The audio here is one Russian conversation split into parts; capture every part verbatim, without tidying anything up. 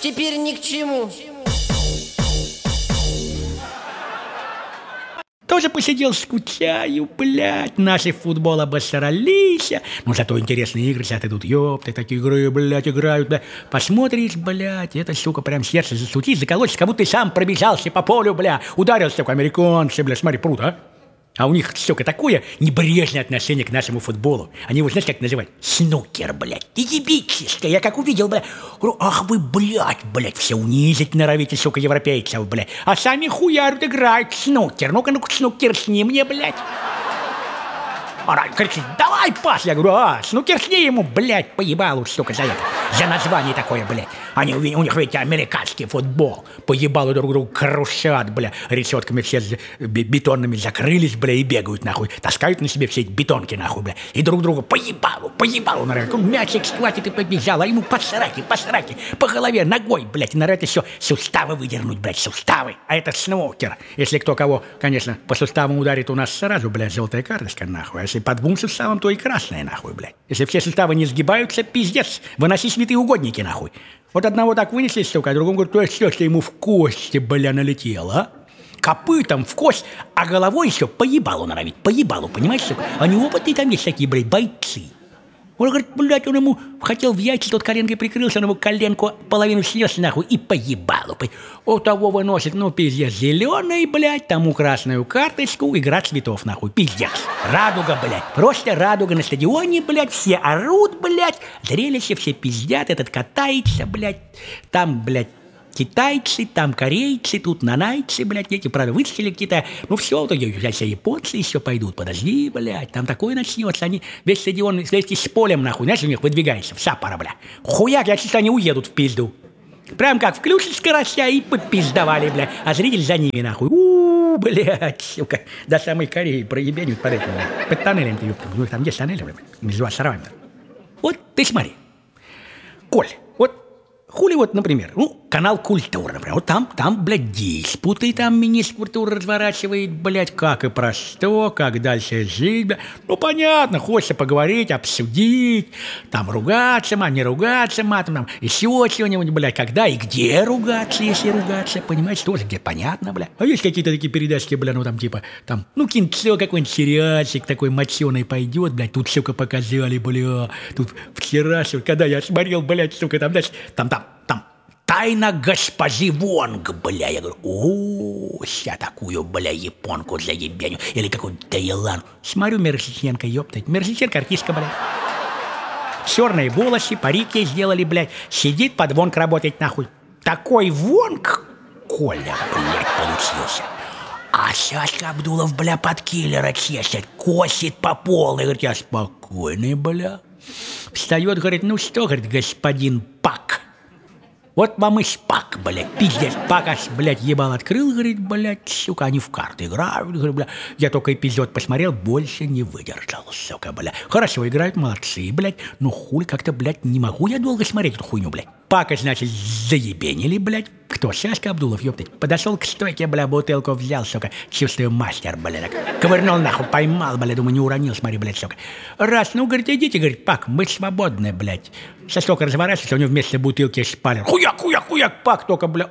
теперь ни к чему. Тоже посидел, скучаю, блядь. Наши в футбол обосрались. Ну, зато интересные игры сейчас идут. Ёпты, такие игры, блядь, играют, блядь. Посмотришь, блядь, это, сука, прям сердце засутить, заколоть, как будто ты сам пробежался по полю, бля. Ударился, как американцы, бля, смотри, прут, а? А у них, сука, такое небрежное отношение к нашему футболу. Они его, знаешь, как называют? Снукер, блядь. Египетское. Я как увидел, блядь, говорю, ах вы, блядь, блядь, все унизить норовите, сука, европейцев, блядь. А сами хуярут, играют снукер. Ну-ка, ну-ка, снукер с ним мне, блядь. Она кричит, давай пас. Я говорю, а, снукер с ней ему, блядь, поебалу, сука, за это. За название такое, блядь. Они, у них, видите, американский футбол. Поебалу друг друга крушат, бля. Решетками все бетонными закрылись, бля, и бегают, нахуй. Таскают на себе все эти бетонки, нахуй, бля. И друг другу поебалу, поебалу, народ. Мячик схватит и побежал, а ему по сраке, по сраке, по голове, ногой, блядь. И, народ, еще суставы выдернуть, блядь, суставы. А это снукер. Если кто кого, конечно, по суставам ударит, у нас сразу, блядь, желтая карточка, нахуй. А если по двум суставам, то и красная, нахуй, блядь. Если все суставы не сгибаются, пиздец. Выноси святые угодники, нахуй. Вот одного так вынесли, сука, а другому говорят, то есть все, что ему в кости, бля, налетело, а? Копытом в кость, а головой еще поебалу норовить, поебалу, понимаешь, сука? Они опытные там есть такие, блядь, бойцы. Он говорит, блядь, он ему хотел в яйца, тот коленкой прикрылся, он ему коленку половину снес, нахуй, и поебалу. У того выносит, ну, пиздец, зеленый, блядь, тому красную карточку, игра цветов, нахуй, пиздец. Радуга, блядь, просто радуга на стадионе, блядь, все орут, блядь, зрелище, все пиздят, этот катается, блядь, там, блядь, китайцы, там корейцы, тут нанайцы, блядь, эти, правда, вытащили Китай. Ну все, в итоге все японцы еще пойдут, подожди, блядь, там такое начнется, они весь стадион вместе с полем, нахуй, знаешь, у них выдвигается, вся пара, бля. Хуяк, я чисто они уедут в пизду. Прям как включат скоростя и попиздовали, бля, а зритель за ними, нахуй. У-у-у, блядь, сука, до самой Кореи проебенют под этим, блядь, под тоннелем-то, ёпта, ну там есть тоннели, блядь, между островами-то. Вот ты смотри, Коль, вот хули вот, например, ну, канал «Культура», например, вот там, там, блядь, диспуты, там министр культуры разворачивает, блядь, как и про что, как дальше жить, блядь. Ну, понятно, хочется поговорить, обсудить, там, ругаться, мат, не ругаться, матом, там, еще чего-нибудь, блядь, когда и где ругаться, если ругаться, понимаете, тоже где понятно, блядь. А есть какие-то такие передачки, блядь, ну, там, типа, там, ну, кинцо, какой-нибудь сериальчик такой моченый пойдет, блядь, тут, сука, показали, бля, тут вчера, сука, когда я смотрел, блядь, сука, там, знаешь, там, там, там, тайна госпожи Вонг, бля. Я говорю, о, ся такую, бля, японку заебеню. Или какую-то Таиланд. Смотрю, Мерзиченко, ёптать. Мерзиченко артистка, бля. Черные волосы, парики сделали, блядь. Сидит под Вонг работать, нахуй. Такой Вонг, Коля, блядь, получился. А Сашка Абдулов, бля, под киллера чешет, косит по полной. Говорит, я спокойный, бля. Встает, говорит, ну что, говорит, господин Пак. Вот вам и шпак, блядь, пиздец, Пак аж, блядь, ебал открыл, говорит, блядь, сука, они в карты играют, говорит, бля. Я только эпизод посмотрел, больше не выдержал, сука, бля. Хорошо играют, молодцы, блядь, но хуй как-то, блядь, не могу я долго смотреть эту хуйню, блядь. Пака, значит, заебенили, блядь. Кто? Сашка Абдулов, ёптать. Подошел к стойке, бля, бутылку взял, сука. Чувствую, мастер, бля, так. Ковырнул, нахуй, поймал, бля, думаю, не уронил, смотри, блядь, сука. Раз, ну, говорит, идите, говорит, Пак, мы свободны, блядь. Состок разворачивается, у него вместо бутылки шпалер. Хуяк, хуяк, хуяк, Пак, только, бля,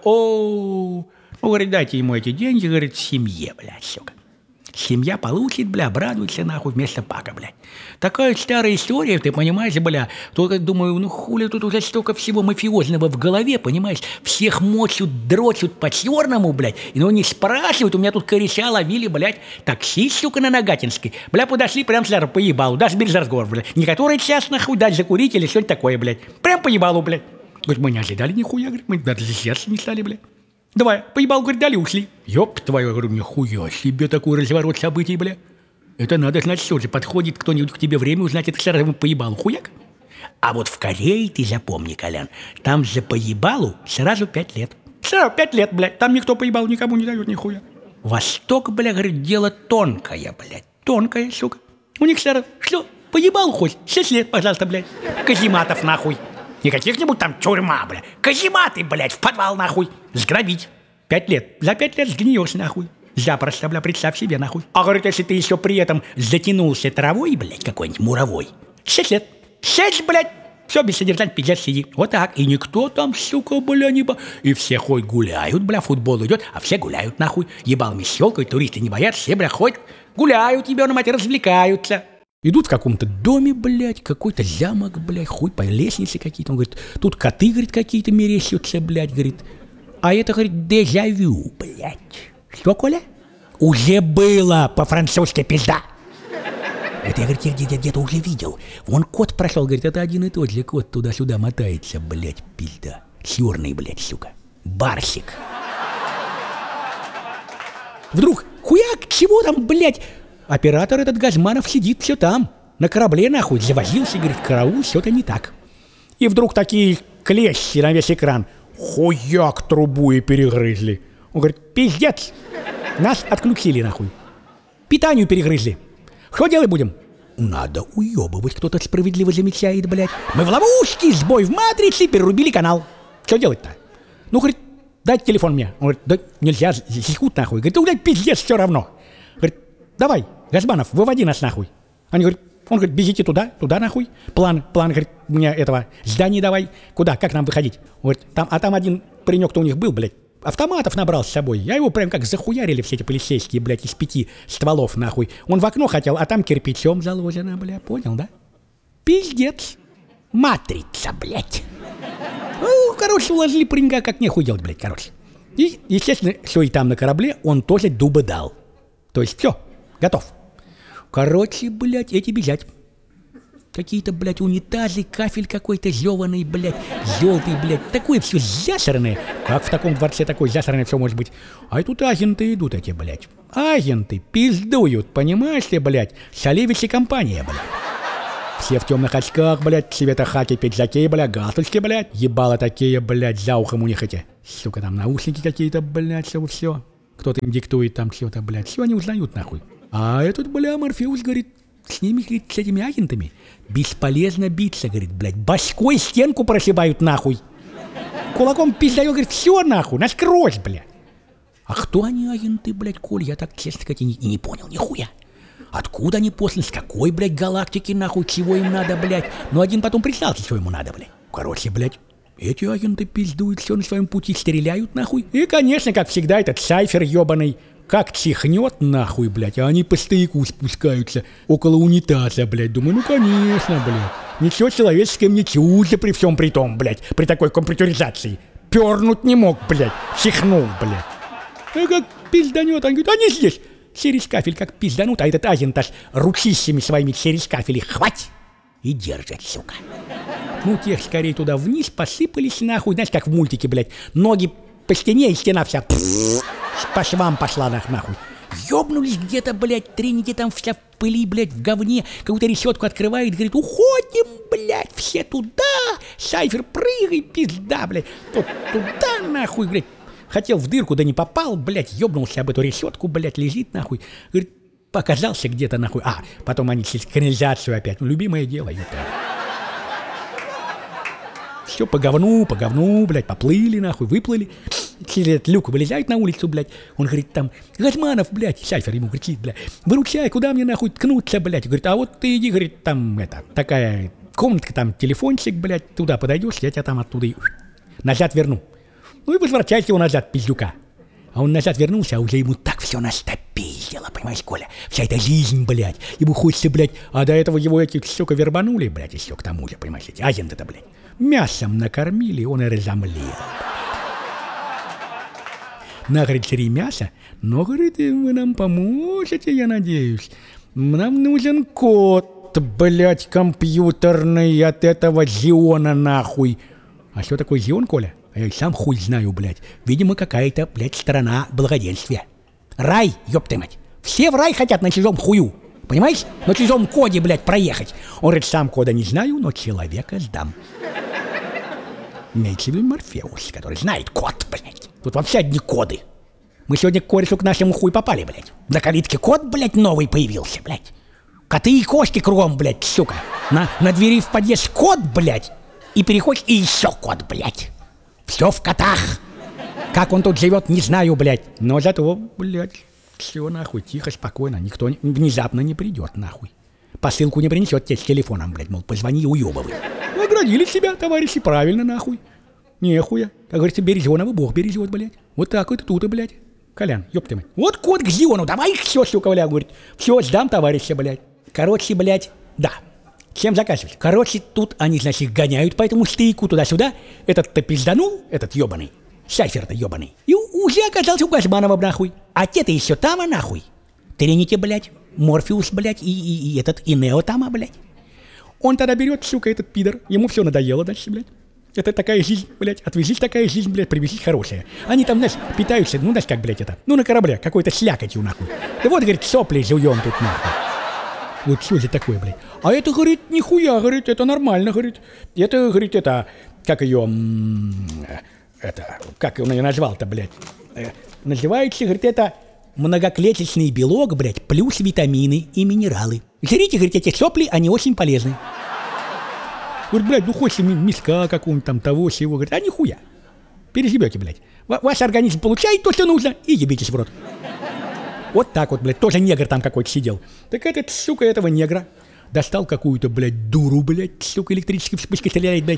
о. Ну, говорит, дайте ему эти деньги, говорит, семье, блядь, сука. Семья получит, бля, обрадуется, нахуй, вместо Пака, блядь. Такая старая история, ты понимаешь, бля. Только думаю, ну хули тут уже столько всего мафиозного в голове, понимаешь? Всех мочут, дрочут по-черному, блядь. И ну не спрашивают, у меня тут кореша ловили, блядь, таксист, сука, на Нагатинской. Бля, подошли, прям сразу поебалу, даже без разговора, блядь. Не который час, нахуй, дать закурить или что-нибудь такое, блядь. Прям поебалу, блядь. Говорит, мы не ожидали нихуя, говорит, мы даже сердце не стали, блядь. Давай, поебал, говорит, дали, ушли. Ёб твою, говорю, нихуя себе такой разворот событий, бля. Это надо, значит, что же, подходит кто-нибудь к тебе время узнать, это сразу поебал, хуяк. А вот в Корее, ты запомни, Колян, там за поебалу сразу пять лет. Сразу пять лет, блядь, там никто поебал никому не дает нихуя. Восток, бля, говорит, дело тонкое, блядь, тонкое, сука. У них сразу, что, поебал хоть, шесть лет, пожалуйста, блядь. Казематов, нахуй. Не каких-нибудь там тюрьма, бля. Казематы, блядь, в подвал, нахуй. Сграбить. Пять лет. За пять лет сгниешь, нахуй. Запросто, бля, представь себе, нахуй. А говорит, если ты еще при этом затянулся травой, блядь, какой-нибудь муровой. Шесть лет. Шесть, блядь. Все, без содержания, пиздец, сиди. Вот так. И никто там, сука, бля, не ба... И все хоть гуляют, бля, футбол идет, а все гуляют, нахуй. Ебалами щелкают, туристы не боятся, все, бля, ходят, гуляют, ебаную мать, развлекаются. Идут в каком-то доме, блядь, какой-то замок, блядь, хуй по лестнице какие-то. Он говорит, тут коты, говорит, какие-то мерещатся, блядь, говорит. А это, говорит, дежавю, блядь. Что, Коля? Уже было по-французски, пизда. Это я, говорит, я где-то, где-то уже видел. Вон кот прошел, говорит, это один и тот же кот туда-сюда мотается, блядь, пизда. Черный, блядь, сука. Барсик. Вдруг, хуяк, чего там, блядь? Оператор этот Газманов сидит все там. На корабле, нахуй, завозился, говорит, караул, все-то не так. И вдруг такие клещи на весь экран. Хуяк трубу и перегрызли. Он говорит, пиздец, нас отключили, нахуй. Питанию перегрызли. Что делать будем? Надо уебывать, кто-то справедливо замечает, блядь. Мы в ловушке, сбой в матрице, перерубили канал. Что делать-то? Ну, говорит, дайте телефон мне. Он говорит, да нельзя, засекут, нахуй. Говорит, да, блядь, пиздец, все равно. Говорит, давай, Газманов, выводи нас, нахуй. Они говорят, он говорит, бегите туда, туда, нахуй. План, план, говорит, мне этого, здание давай. Куда, как нам выходить? Он говорит, там, а там один паренек-то у них был, блядь. Автоматов набрал с собой. Я его прям как захуярили все эти полицейские, блядь, из пяти стволов, нахуй. Он в окно хотел, а там кирпичом заложено, бля, понял, да? Пиздец. Матрица, блядь. Ну, короче, уложили паренька, как нехуй делать, блядь, короче. И, естественно, все и там на корабле он тоже дуба дал. То есть все, готов. Короче, блядь, эти бежать. Какие-то, блядь, унитазы, кафель какой-то зёванный, блядь, желтый, блядь. Такое все засранное. Как в таком дворце такое засранное все может быть? А и тут агенты идут эти, блядь. Агенты пиздуют, понимаешь ты, блядь? Шалевич и компания, блядь. Все в темных очках, блядь, цвета хаки, пиджаки, блядь, галстучки, блядь. Ебало такие, блядь, за ухом у них эти. Сука, там наушники какие-то, блядь, все, все. Кто-то им диктует там что-то, блядь. Все они узнают, нахуй. А этот, бля, Морфеус, говорит, с ними, говорит, с этими агентами бесполезно биться, говорит, блядь. Башкой стенку прошибают, нахуй. Кулаком пиздаю, говорит, все, нахуй, насквозь, блядь. А кто они, агенты, блядь, Коль? Я так, честно сказать, и не, и не понял нихуя. Откуда они после, с какой, блядь, галактики, нахуй, чего им надо, блядь? Ну, один потом признался, что ему надо, блядь. Короче, блядь, эти агенты пиздуют, все на своем пути стреляют, нахуй. И, конечно, как всегда, этот Сайфер ебаный как чихнет, нахуй, блядь, а они по стояку спускаются около унитаза, блядь. Думаю, ну, конечно, блядь. Ничего человеческое мне чуждо при всем при том, блядь, при такой компьютеризации. Пернуть не мог, блядь, чихнул, блядь. А как пизданет, он говорит, они здесь. Через кафель как пизданут, а этот агент аж ручищами своими через кафель их хвать и держит, сука. Ну, тех скорее туда вниз посыпались, нахуй, знаешь, как в мультике, блядь. Ноги по стене, и стена вся по швам пошла, нахуй. Ёбнулись где-то, блядь, треники там вся в пыли, блядь, в говне. Какую-то решетку открывает, говорит, уходим, блядь, все туда. Сайфер, прыгай, пизда, блядь. Тут, туда, нахуй, блядь. Хотел в дырку, да не попал, блядь, ёбнулся об эту решетку, блядь, лежит, нахуй. Говорит, показался где-то, нахуй. А, потом они через канализацию опять. Ну, любимое дело, ёпта. Все по говну, по говну, блядь, поплыли, нахуй, выплыли. Через этот люк вылезают на улицу, блядь. Он говорит, там, Газманов, блядь, Сайфер ему кричит, блядь, выручай, куда мне, нахуй, ткнуться, блядь. Говорит, а вот ты иди, говорит, там, это, такая комнатка, там, телефончик, блядь, туда подойдешь, я тебя там оттуда и назад верну. Ну и возвращайте его назад, пиздюка. А он назад вернулся, а уже ему так все настопиздило, понимаешь, Коля? Вся эта жизнь, блядь. Ему хочется, блядь, а до этого его эти, сука, вербанули, блядь, еще к тому же, понимаешь, эти агенты-то, блядь. Мясом накормили, он и разомлел. На, говорит, три мяса, но, говорит, вы нам поможете, я надеюсь. Нам нужен код, блядь, компьютерный от этого Зиона, нахуй. А что такое Зион, Коля? А я и сам хуй знаю, блядь. Видимо, какая-то, блядь, страна благоденствия. Рай, ёб ты мать. Все в рай хотят на чужом хую. Понимаешь? На чужом коде, блядь, проехать. Он говорит, сам кода не знаю, но человека сдам. Имеется в виду Морфеус, который знает код, блядь. Тут вообще одни коды. Мы сегодня к корешу к нашему хуй попали, блядь. На калитке код, блядь, новый появился, блядь. Коты и кошки кругом, блядь, сука. На, на двери в подъезд код, блядь. И переходишь, и еще код, блядь. Все в котах. Как он тут живет, не знаю, блядь. Но зато, блядь, все нахуй, тихо, спокойно. Никто не, внезапно не придет, нахуй. Посылку не принесет тебе с телефоном, блядь, мол, позвони и уебывай. Ну, Наградили себя, товарищи, правильно, нахуй. Нехуя. Как говорится, березеного Бог березет, блядь. Вот так вот тут, блядь. Колян, ёб ты мать. Вот кот к Зиону, давай их все, сука, бля, говорит. Все, сдам, товарища, блядь. Короче, блядь, да. Чем заканчивать? Короче, тут они, значит, гоняют по этому стейку туда-сюда. Этот-то пизданул, этот ёбаный. Сайфер-то ёбаный. И уже оказался у Газманова, нахуй. А те-то еще там, а нахуй. Тринити, блядь. Морфеус, блядь, и, и, и этот, и Нео там, а, блядь. Он тогда берет, сука, этот пидор. Ему все надоело дальше, блядь. Это такая жизнь, блядь, отвезись такая жизнь, блядь, привезись хорошая. Они там, знаешь, питаются, ну, знаешь, как, блядь, это, ну, на корабле, какой-то слякотью, нахуй. Да вот, говорит, сопли жуем тут, нахуй. Вот что же такое, блядь. А это, говорит, нихуя, говорит, это нормально, говорит. Это, говорит, это, как ее, это, как он ее назвал-то, блядь. Э, называется, говорит, это многоклеточный белок, блядь, плюс витамины и минералы. Жрите, говорит, эти сопли, они очень полезны. Говорит, блядь, ну хочешь миска какого-нибудь там, того, сего. Говорит, а нихуя. Переживете, блядь. В- ваш организм получает то, что нужно, и ебитесь в рот. Вот так вот, блядь, тоже негр там какой-то сидел. Так этот, сука, этого негра достал какую-то, блядь, дуру, блядь, сука, электрической вспышкой стреляет, блядь.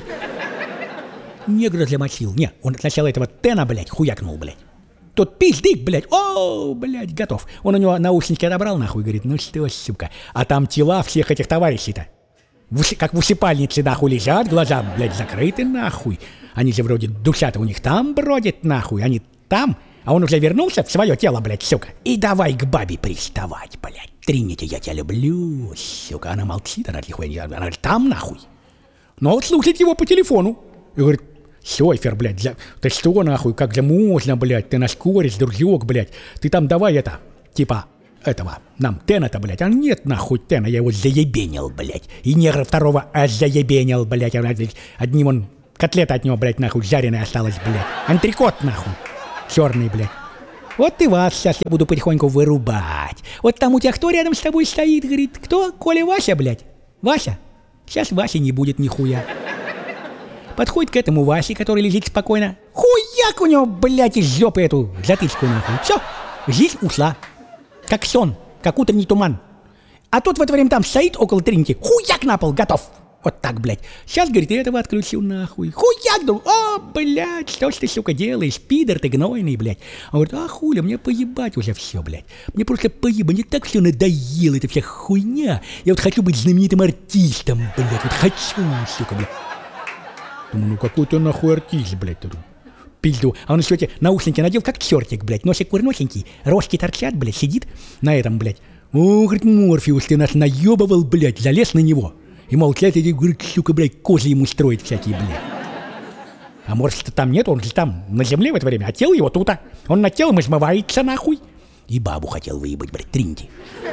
Негра замочил. Не, он сначала этого Тена, блядь, хуякнул, блядь. Тот пиздик, блядь, о, блядь, готов. Он у него наушники отобрал, нахуй, говорит, ну что, сука. А там тела всех этих товарищей-то. В уси, как в усыпальнице, нахуй, лежат, глаза, блядь, закрыты, нахуй. Они же вроде, душа-то у них там бродит, нахуй, они там, а он уже вернулся в свое тело, блядь, сука. И давай к бабе приставать, блядь. Тринити, я тебя люблю, сука. Она молчит, она тихо, она говорит, там, нахуй. Но вот слушает его по телефону. И говорит, Сёйфер, блядь, для... ты что, нахуй, как же можно, блядь, ты наш кореш, дружок, блядь. Ты там давай это, типа... этого, нам Тена-то, блядь, а нет нахуй Тена, я его заебенил, блядь, и негра второго аж заебенил, блядь, одним он, котлета от него, блядь, нахуй, жареная осталась, блядь, антрикот, нахуй, черный, блядь. Вот и вас сейчас я буду потихоньку вырубать. Вот там у тебя кто рядом с тобой стоит, говорит, кто? Коля Вася, блядь, Вася? Сейчас Васи не будет нихуя. Подходит к этому Васе, который лежит спокойно, хуяк у него, блядь, из жопы эту затычку, нахуй, все, жизнь ушла. Как сон, как утренний туман. А тот в это время там стоит около Тринити. Хуяк на пол, готов. Вот так, блядь. Сейчас, говорит, этого отключил нахуй. Хуяк, думаю, о, блядь, что ж ты, сука, делаешь? Пидор ты гнойный, блядь. Он говорит, а хуля, мне поебать уже все, блядь. Мне просто поебать, мне так все надоело, эта вся хуйня. Я вот хочу быть знаменитым артистом, блядь. Вот хочу, сука, блядь. Думаю, ну какой ты нахуй артист, блядь, ты. Пизду. А он еще эти наушники надел, как чертик, блядь. Носик курносенький, рожки торчат, блядь, сидит на этом, блядь. О, говорит, Морфеус, ты нас наебывал, блядь, залез на него. И молчать, и говорит, сука, блядь, козы ему строит всякие, блядь. А Морфеуса там нет, он же там на земле в это время, а тело его тут-то. Он над телом измывается, нахуй. И бабу хотел выебать, блядь, Тринити.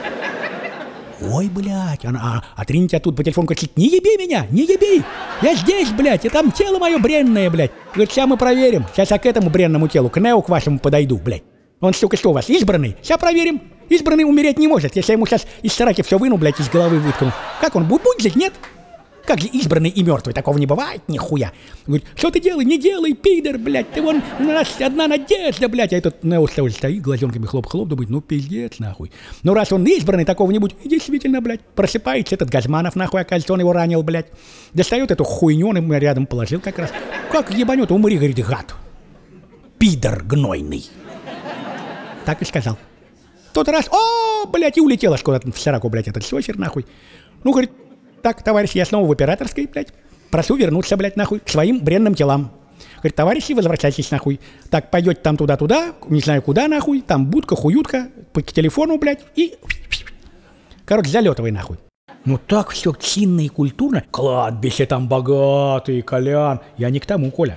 Ой, блядь, она, а, а Тринити тут по телефону кричит, не еби меня, не еби, я здесь, блядь, и там тело мое бренное, блядь. Говорит, сейчас мы проверим, сейчас я к этому бренному телу, к Нео, к вашему подойду, блядь. Он, сука, что у вас, избранный? Сейчас проверим. Избранный умереть не может, если я ему сейчас из сраки все выну, блядь, из головы выткну. Как он, будет жить, нет? Как же избранный и мертвый, такого не бывает, нихуя. Говорит, что ты делай, не делай, пидор, блядь, ты вон, у нас одна надежда, блядь. А этот Нео стоит, глазенками хлоп-хлоп, думает, ну пиздец, нахуй. Ну раз он избранный, такого не будет, и действительно, блядь, просыпается этот Газманов, нахуй, оказывается, он его ранил, блядь. Достает эту хуйню, он ему рядом положил как раз. Как ебанет, умри, говорит, гад. Пидор гнойный. Так и сказал. Тот раз, о, блядь, и улетел аж куда-то в сраку, блядь, этот сосер, нахуй. Ну, говорит, так, товарищ, я снова в операторской, блядь. Прошу вернуться, блядь, нахуй, к своим бренным телам. Говорит, товарищи, возвращайтесь, нахуй. Так, пойдете там туда-туда, не знаю куда, нахуй. Там будка, хуютка, по телефону, блядь, и... Короче, залетывай, нахуй. Ну так все чинно и культурно. Кладбище там богатые, Колян. Я не к тому, Коля.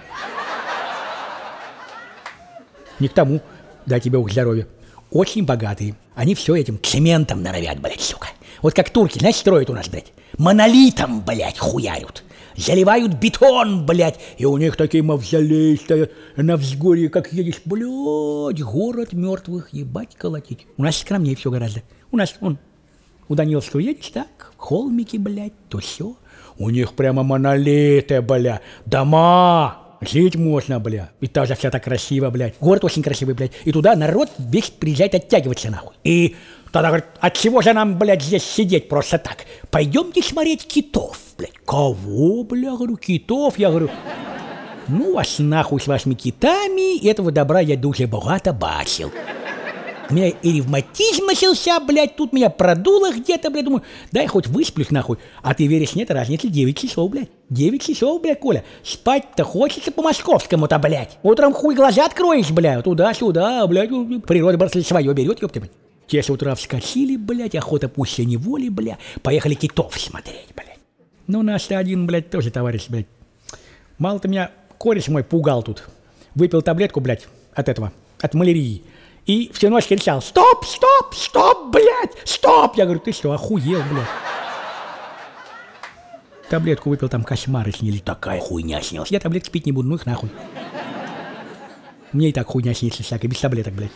Не к тому. Дай тебе ух здоровья. Очень богатые. Они все этим цементом норовят, блядь, сука. Вот как турки, знаешь, строят у нас, блядь. Монолитом, блядь, хуярят. Заливают бетон, блядь. И у них такие мавзолеи стоят на взгорье, как едешь, блядь, город мертвых, ебать, колотить. У нас скромнее все гораздо. У нас, он, у Даниловского едешь, так, холмики, блядь, то все. У них прямо монолиты, блядь, дома. жить можно, бля. И тоже все так красиво, блядь. Город очень красивый, блядь. И туда народ весь приезжает оттягиваться, нахуй. И тогда говорит, от чего же нам, блядь, здесь сидеть просто так? Пойдемте смотреть китов, блядь. Кого, бля, говорю, китов? Я говорю, ну вас нахуй с вашими китами, этого добра я дуже богато бачил. У меня и ревматизм начался, блядь, тут меня продуло где-то, блядь, думаю, дай хоть высплюсь, нахуй. А ты веришь, нет, разница девять часов, блядь. девять часов, блядь, Коля. Спать-то хочется по-московскому-то, блядь. Утром хуй глаза откроешь, блядь, туда-сюда, блядь. Природа, брат, свое берет, ёпта, блядь. Те с утра вскочили, блядь, охота пусть неволи, блядь. Поехали китов смотреть, блядь. Ну, наш-то один, блядь, тоже товарищ, блядь. Мало-то меня кореш мой пугал тут. Выпил таблетку, блядь, от этого, от малярии. И всю ночь кричал: стоп, стоп, стоп, блядь, стоп! Я говорю, ты что, охуел, блядь? Таблетку выпил, там кошмары снились, такая хуйня снилась. Я таблетки пить не буду, ну их нахуй. Мне и так хуйня снится всякой, без таблеток, блядь.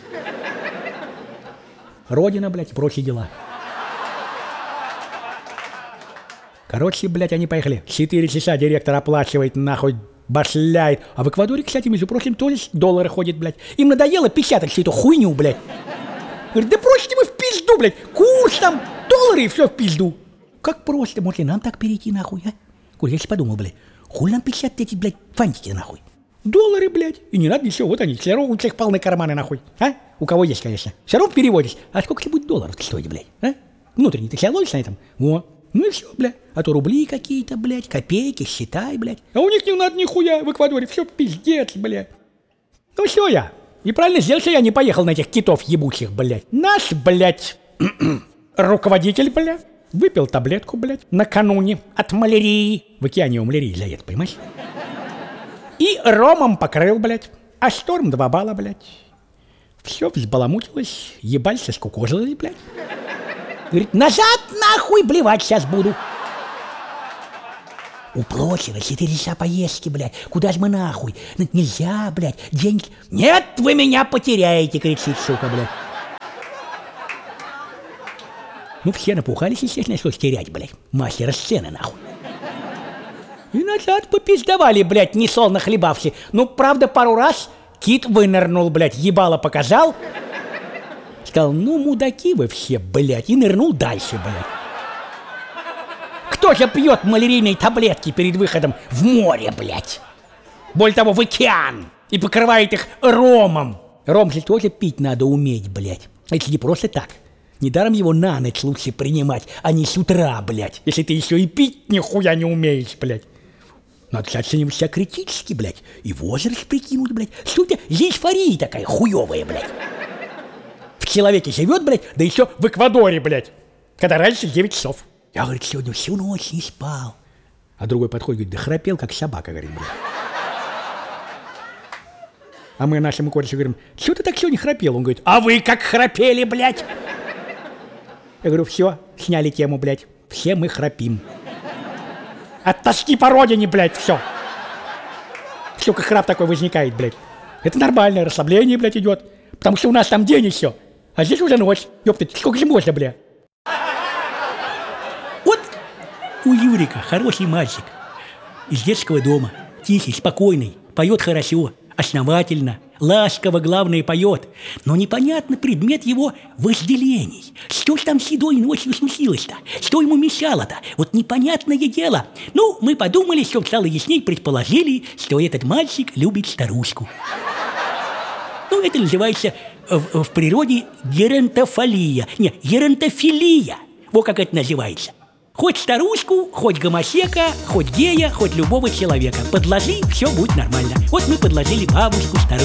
Родина, блядь, и прочие дела. Короче, блядь, они поехали. Четыре часа директор оплачивает, нахуй, башляет. А в Эквадоре, кстати, между прочим, тоже доллары ходят, блядь. Им надоело печатать всю эту хуйню, блядь. Говорит, да бросьте вы в пизду, блядь. Курс там, доллары и все в пизду. Как просто, может и нам так перейти, нахуй, а? Коль, я сейчас подумал, блядь, хуй нам печатать эти, блядь, фантики, нахуй. Доллары, блядь, и не надо ничего, вот они, все равно у всех полные карманы, нахуй, а? У кого есть, конечно. Все равно переводишь. А сколько тебе будет долларов стоить, блядь, а? Внутренний, ты себя ловишь на этом? Во. Ну и все, блядь. А то рубли какие-то, блядь, копейки, считай, блядь. А у них не надо нихуя в Эквадоре, все пиздец, блядь. Ну все я. И правильно сделал, что я не поехал на этих китов ебучих, блядь. Наш, блядь, руководитель, блядь, выпил таблетку, блядь, накануне от малярии. В океане у малярии заед, понимаешь? И ромом покрыл, блядь. А шторм два балла, блядь. Все взбаламутилось, ебальше скукожилось, блядь. Говорит, назад нахуй блевать сейчас буду. Уплочено, четыре часа поездки, блядь. Куда ж мы нахуй? Нельзя, блядь, деньги. Нет, вы меня потеряете, кричит, сука, блядь. Ну все напухались, естественно, что терять, блядь. Мастера сцены, нахуй. И назад попиздовали, блядь, не сол нахлебавши. Ну, правда, пару раз кит вынырнул, блядь, ебало показал. Сказал, ну, мудаки вы все, блядь, и нырнул дальше, блядь. Кто же пьет малярийные таблетки перед выходом в море, блядь? Более того, в океан. И покрывает их ромом. Ром же тоже пить надо уметь, блядь. Это не просто так. Недаром его на ночь лучше принимать, а не с утра, блядь. Если ты еще и пить нихуя не умеешь, блядь. Надо оценивать себя критически, блядь. И возраст прикинуть, блядь. Судя, эйфория такая хуевая, блядь. В человеке живет, блядь, да еще в Эквадоре, блядь. Когда раньше девять часов. Я, говорит, сегодня всю ночь не спал. А другой подходит, говорит, да храпел, как собака, говорит, блядь. А мы нашему корешу говорим, что ты так сегодня храпел? Он говорит, а вы как храпели, блядь? Я говорю, все, сняли тему, блядь. Все мы храпим. От тоски по родине, блядь, все. Сука, храп такой возникает, блядь. Это нормальное расслабление, блядь, идет. Потому что у нас там день еще. А здесь уже ночь. Ёпта, сколько же можно, бля? Вот у Юрика хороший мальчик. Из детского дома. Тихий, спокойный. Поет хорошо, основательно. Ласково, главное, поет. Но непонятно предмет его вожделений. Что ж там седой ночью случилось-то? Что ему мешало-то? Вот непонятное дело. Ну, мы подумали, что стало ясней, предположили, что этот мальчик любит старушку. Ну, это называется в, в природе геронтофилия. Не, геронтофилия. Вот как это называется. Хоть старушку, хоть гомосека, хоть гея, хоть любого человека. Подложи, все будет нормально. Вот мы подложили бабушку, старушку.